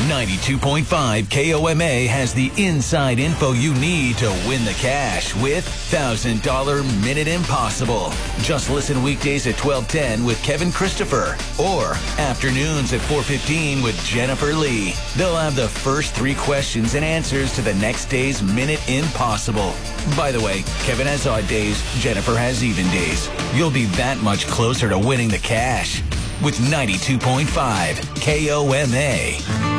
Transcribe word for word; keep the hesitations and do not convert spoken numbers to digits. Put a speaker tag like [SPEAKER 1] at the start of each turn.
[SPEAKER 1] ninety-two point five K O M A has the inside info you need to win the cash with one thousand dollar Minute Impossible. Just listen weekdays at twelve ten with Kevin Christopher or afternoons at four fifteen with Jennifer Lee. They'll have the first three questions and answers to the next day's Minute Impossible. By the way, Kevin has odd days, Jennifer has even days. You'll be that much closer to winning the cash with ninety-two point five K O M A.